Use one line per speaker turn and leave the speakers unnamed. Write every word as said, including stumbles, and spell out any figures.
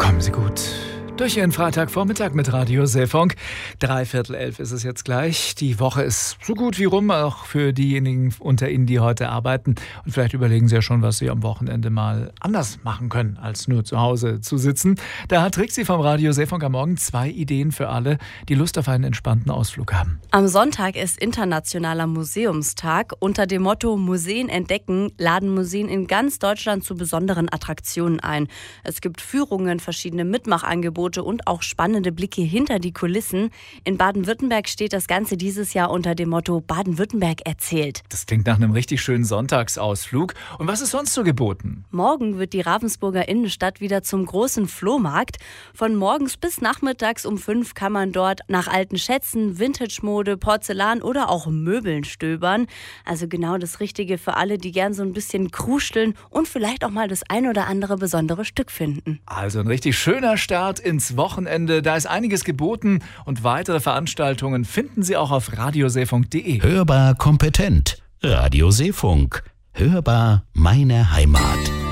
Kommen Sie gut durch Ihren Freitagvormittag mit Radio Seefunk. Dreiviertel elf ist es jetzt gleich. Die Woche ist so gut wie rum, auch für diejenigen unter Ihnen, die heute arbeiten. Und vielleicht überlegen Sie ja schon, was Sie am Wochenende mal anders machen können, als nur zu Hause zu sitzen. Da hat Trixi vom Radio Seefunk am Morgen zwei Ideen für alle, die Lust auf einen entspannten Ausflug haben.
Am Sonntag ist Internationaler Museumstag. Unter dem Motto Museen entdecken laden Museen in ganz Deutschland zu besonderen Attraktionen ein. Es gibt Führungen, verschiedene Mitmachangebote und auch spannende Blicke hinter die Kulissen. In Baden-Württemberg steht das Ganze dieses Jahr unter dem Motto Baden-Württemberg erzählt.
Das klingt nach einem richtig schönen Sonntagsausflug. Und was ist sonst so geboten?
Morgen wird die Ravensburger Innenstadt wieder zum großen Flohmarkt. Von morgens bis nachmittags um fünf kann man dort nach alten Schätzen, Vintage-Mode, Porzellan oder auch Möbeln stöbern. Also genau das Richtige für alle, die gern so ein bisschen kruscheln und vielleicht auch mal das ein oder andere besondere Stück finden.
Also ein richtig schöner Start ins Wochenende. Da ist einiges geboten und weitere Veranstaltungen finden Sie auch auf radioseefunk punkt de.
Hörbar kompetent. Radio Seefunk. Hörbar meine Heimat.